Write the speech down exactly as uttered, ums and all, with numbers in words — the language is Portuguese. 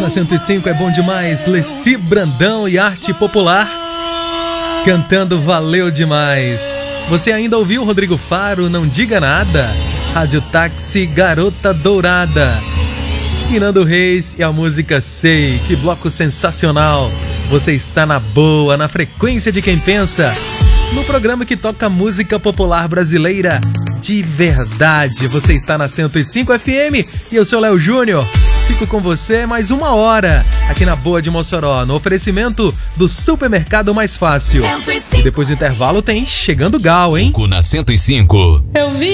Na cento e cinco é bom demais. Leci Brandão e Arte Popular cantando Valeu Demais. Você ainda ouviu Rodrigo Faro, Não Diga Nada? Rádio Táxi, Garota Dourada. E Nando Reis e a música Sei. Que bloco sensacional. Você está na boa, na frequência de quem pensa. No programa que toca música popular brasileira de verdade. Você está na cento e cinco F M e eu sou Léo Júnior. Fico com você mais uma hora aqui na Boa de Mossoró, no oferecimento do Supermercado Mais Fácil. E depois do intervalo tem Chegando Gal, hein? Na cento e cinco. Eu vi